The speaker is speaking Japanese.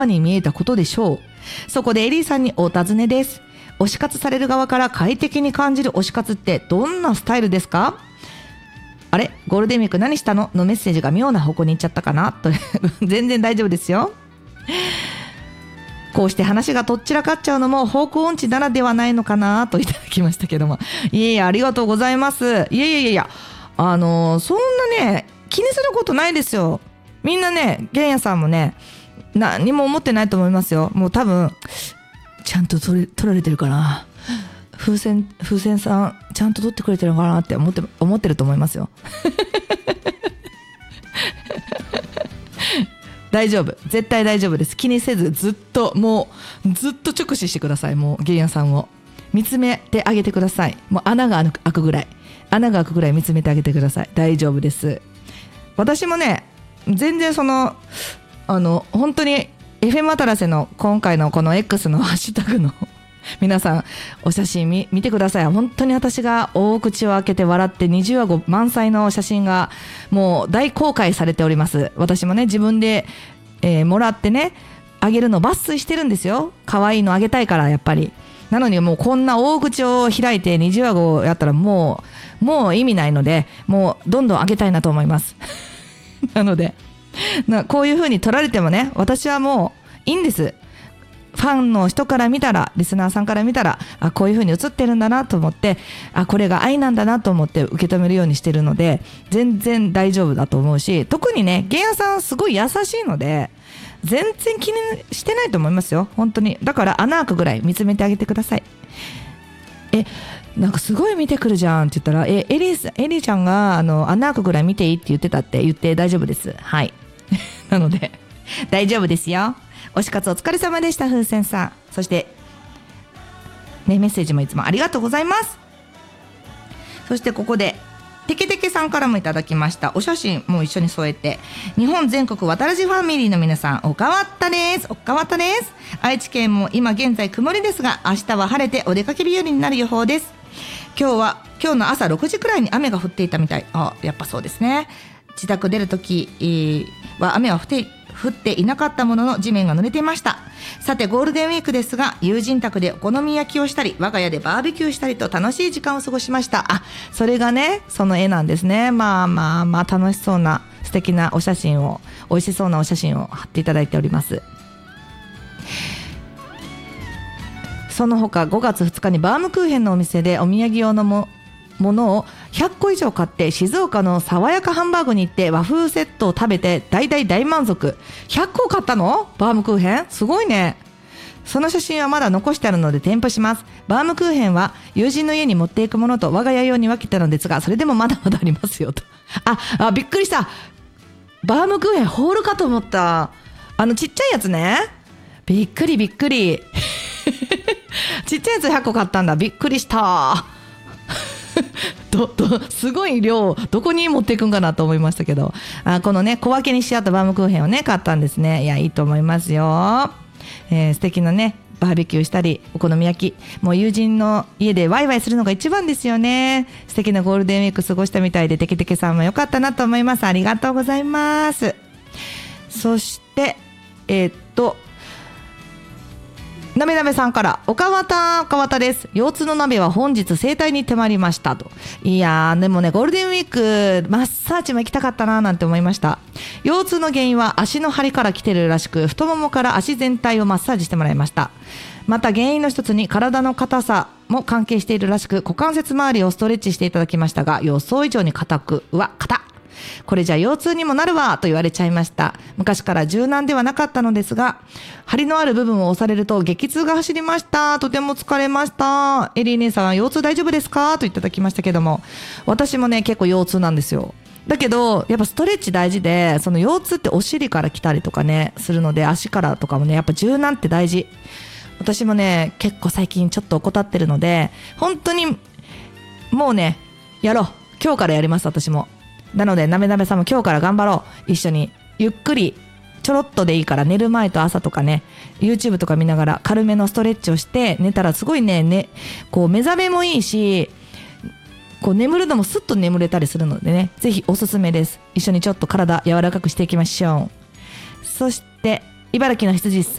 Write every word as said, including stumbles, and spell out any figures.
に見えたことでしょう。そこでエリーさんにお尋ねです。推し活される側から快適に感じる推し活ってどんなスタイルですか？あれ、ゴールデンウィーク何したののメッセージが妙な方向に行っちゃったかなと全然大丈夫ですよ。こうして話がとっちらかっちゃうのも方向音痴ならではないのかなといただきましたけども、いえいえ、ありがとうございます。いやいやいやいや、あのー、そんなね気にすることないですよ。みんなね、ゲンヤさんもね何も思ってないと思いますよ。もう多分ちゃんと撮れ、撮られてるかな、風船風船さんちゃんと撮ってくれてるのかなって思って思ってると思いますよ大丈夫、絶対大丈夫です。気にせずずっともうずっと直視してください。もうゲンヤさんを見つめてあげてください。もう穴が開くぐらい穴が開くぐらい見つめてあげてください。大丈夫です。私もね全然そのあの本当に エフエム 渡良瀬の今回のこの X のハッシュタグの皆さんお写真 見, 見てください。本当に私が大口を開けて笑ってにじゅうわご満載の写真がもう大公開されております。私もね自分で、えー、もらってねあげるの抜粋してるんですよ。可愛いのあげたいからやっぱり。なのにもうこんな大口を開いてにじゅうわごやったらもうもう意味ないので、もうどんどんあげたいなと思いますなのでなこういう風に撮られてもね私はもういいんです。ファンの人から見たらリスナーさんから見たらあこういう風に映ってるんだなと思ってあこれが愛なんだなと思って受け止めるようにしてるので全然大丈夫だと思うし、特にねゲンヤさんすごい優しいので全然気にしてないと思いますよ本当に。だから穴開くぐらい見つめてあげてください。えなんかすごい見てくるじゃんって言ったらえエリー、エリーちゃんがあの穴開くぐらい見ていいって言ってたって言って大丈夫です。はいなので大丈夫ですよ。推し活お疲れ様でした風船さん。そして、ね、メッセージもいつもありがとうございます。そしてここでテケテケさんからもいただきましたお写真も一緒に添えて、日本全国渡良瀬ファミリーの皆さんおかわったですおかわったです。愛知県も今現在曇りですが明日は晴れてお出かけ日和になる予報です。今日は今日の朝ろくじくらいに雨が降っていたみたい。あやっぱそうですね。自宅出るとき、えー、は雨は降って降っていなかったものの地面が濡れていました。さてゴールデンウィークですが友人宅でお好み焼きをしたり我が家でバーベキューしたりと楽しい時間を過ごしました。あそれがねその絵なんですね。まあまあまあ楽しそうな素敵なお写真を美味しそうなお写真を貼っていただいております。その他ごがつふつかにバームクーヘンのお店でお土産用のもものをひゃっこ以上買って静岡の爽やかハンバーグに行って和風セットを食べて大大大満足。ひゃっこ買ったの？バームクーヘンすごいね。その写真はまだ残してあるので添付します。バームクーヘンは友人の家に持っていくものと我が家用に分けたのですがそれでもまだまだありますよと。ああびっくりした。バームクーヘンホールかと思った。あのちっちゃいやつね。びっくりびっくりちっちゃいやつひゃっこ買ったんだ。びっくりしたどどすごい量どこに持っていくんかなと思いましたけど、あこのね小分けにしちゃったバームクーヘンをね買ったんですね。いやいいと思いますよ、えー、素敵なねバーベキューしたりお好み焼きもう友人の家でワイワイするのが一番ですよね。素敵なゴールデンウィーク過ごしたみたいでテケテケさんも良かったなと思います。ありがとうございます。そしてえー、っとなめなめさんからおかわたおかわたです。腰痛の鍋は本日整体に行ってまいりましたと。いやーでもねゴールデンウィークマッサージも行きたかったななんて思いました。腰痛の原因は足の張りから来てるらしく太ももから足全体をマッサージしてもらいました。また原因の一つに体の硬さも関係しているらしく股関節周りをストレッチしていただきましたが予想以上に硬くうわ硬っこれじゃ腰痛にもなるわと言われちゃいました。昔から柔軟ではなかったのですが張りのある部分を押されると激痛が走りました。とても疲れました。エリー姉さんは腰痛大丈夫ですかといただきましたけども、私もね結構腰痛なんですよ。だけどやっぱストレッチ大事で、その腰痛ってお尻から来たりとかねするので足からとかもねやっぱ柔軟って大事。私もね結構最近ちょっと怠ってるので本当にもうねやろう今日からやります。私もなのでなめなめさんも今日から頑張ろう。一緒にゆっくりちょろっとでいいから寝る前と朝とかね YouTube とか見ながら軽めのストレッチをして寝たらすごいね、ねこう目覚めもいいしこう眠るのもスッと眠れたりするのでねぜひおすすめです。一緒にちょっと体柔らかくしていきましょう。そして茨城の羊さん